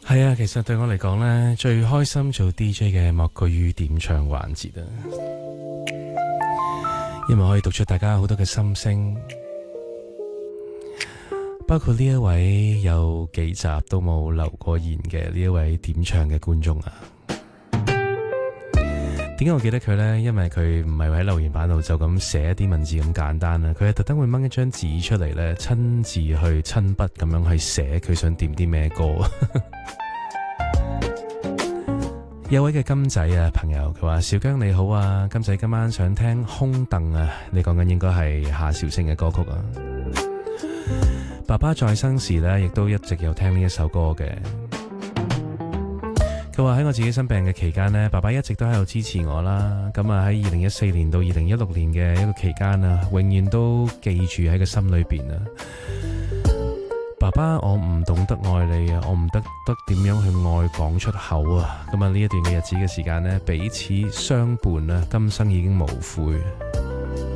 係啊，其實對我嚟講呢，最開心做 DJ 嘅莫過於點唱環節啊，因為可以讀出大家好多嘅心聲，包括呢一位有幾集都冇留過言嘅呢一位點唱嘅觀眾啊。點解我記得佢呢？因為佢唔係喺留言板度就咁寫一啲文字咁簡單啦，佢係特登會掹一張紙出嚟呢，親自去親筆咁樣去寫佢想點啲咩歌。有位嘅金仔啊朋友，佢話小姜你好啊，金仔今晚想聽空凳啊，你講緊應該係夏韶聲嘅歌曲啊。爸爸在生時呢，亦都一直有聽呢一首歌嘅。佢話喺我自己生病嘅期間呢，爸爸一直都喺度支持我啦。咁啊喺2014年到2016年嘅一個期間啊，永遠都記住喺個心裏邊啊。爸爸，我唔懂得愛你啊，我唔得點樣去愛講出口啊。咁啊呢一段嘅日子嘅時間呢，彼此相伴啊，今生已經無悔。